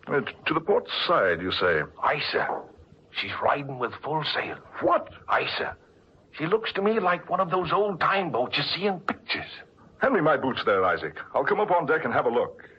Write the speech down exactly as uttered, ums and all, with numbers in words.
Uh, t- to the port side, you say? Aye, sir. She's riding with full sail. What? Aye, sir. She looks to me like one of those old-time boats you see in pictures. Hand me my boots there, Isaac. I'll come up on deck and have a look.